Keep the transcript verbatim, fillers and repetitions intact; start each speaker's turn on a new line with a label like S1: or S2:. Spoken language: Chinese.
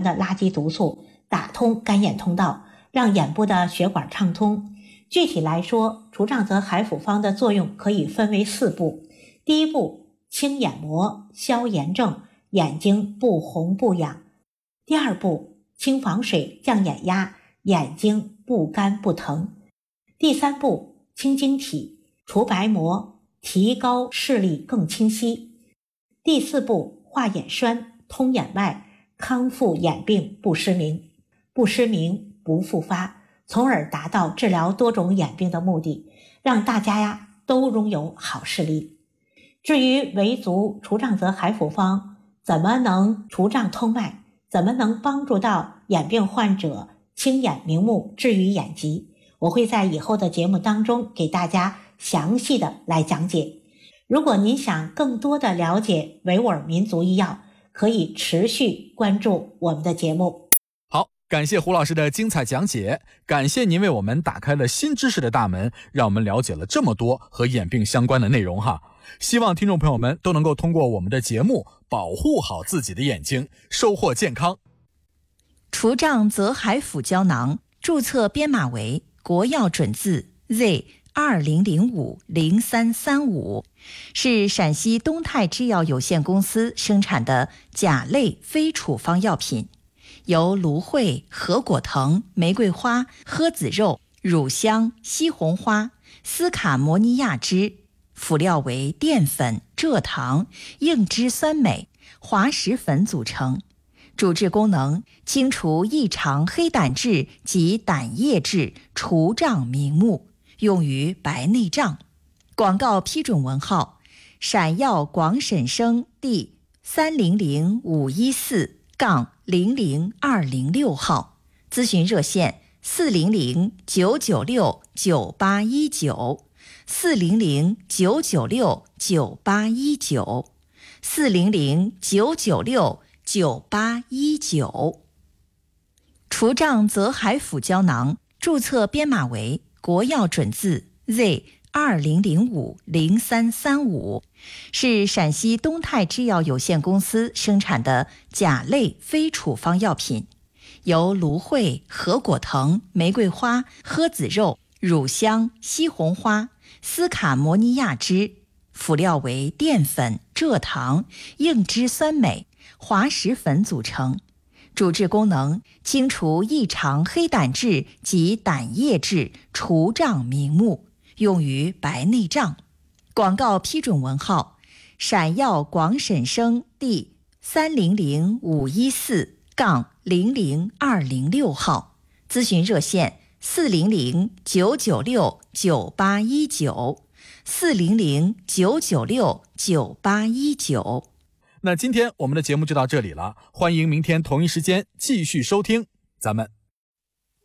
S1: 的垃圾毒素，打通干眼通道，让眼部的血管畅通。具体来说，除障泽海辅方的作用可以分为四步。第一步，清眼膜，消炎症，眼睛不红不痒。第二步，清房水，降眼压，眼睛不干不疼。第三步，清晶体，除白膜，提高视力更清晰。第四步，化眼栓，通眼脉，康复眼病不失明，不失明不复发，从而达到治疗多种眼病的目的，让大家呀都拥有好视力。至于维族除障泽海辅方怎么能除障通脉，怎么能帮助到眼病患者清眼明目，治愈眼疾，我会在以后的节目当中给大家详细的来讲解。如果您想更多的了解维吾尔民族医药，可以持续关注我们的节目。
S2: 好，感谢胡老师的精彩讲解，感谢您为我们打开了新知识的大门，让我们了解了这么多和眼病相关的内容哈。希望听众朋友们都能够通过我们的节目保护好自己的眼睛，收获健康。
S3: 除障泽海辅胶囊注册编码为国药准字 Z二零零五零三三五，是陕西东泰制药有限公司生产的甲类非处方药品，由芦荟、合果藤、玫瑰花、诃子肉、乳香、西红花、斯卡摩尼亚脂，辅料为淀粉、蔗糖、硬脂酸镁、滑石粉组成。主治功能：清除异常黑胆质及胆液质，除障明目，用于白内障。广告批准文号：陕药广审生第三零零五一四杠零零二零六号。咨询热线：四零零九九六九八一九，四零零九九六九八一九，四零零九九六九八一九。除障泽海辅胶囊注册编码为国药准字 Z二零零五零三三五，是陕西东泰制药有限公司生产的甲类非处方药品，由芦荟、合果藤、玫瑰花、诃子肉、乳香、西红花、斯卡摩尼亚脂，辅料为淀粉、蔗糖、硬脂酸镁、滑石粉组成。主治功能：清除异常黑胆质及胆液质，除障明目，用于白内障。广告批准文号：陕药广审生第三零零五一四杠零零二零六号。咨询热线：四零零九九六九八一九，四零零九九六九八一九。
S2: 那今天我们的节目就到这里了，欢迎明天同一时间继续收听，咱们